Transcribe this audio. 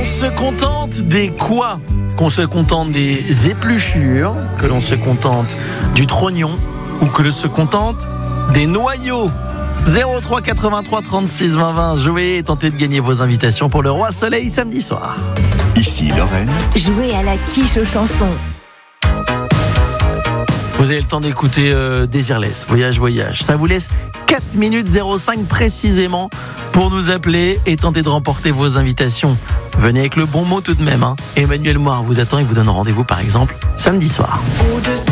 Qu'on se contente des quoi? Qu'on se contente des épluchures, que l'on se contente du trognon ou que l'on se contente des noyaux. 03 83 36 20 20, jouez et tentez de gagner vos invitations pour le Roi Soleil samedi soir. Ici Lorraine. Jouez à la quiche aux chansons. Vous avez le temps d'écouter Désirless, Voyage. Ça vous laisse 4 minutes 05 précisément pour nous appeler et tenter de remporter vos invitations. Venez avec le bon mot tout de même. Emmanuel Moir vous attend et vous donne rendez-vous par exemple samedi soir.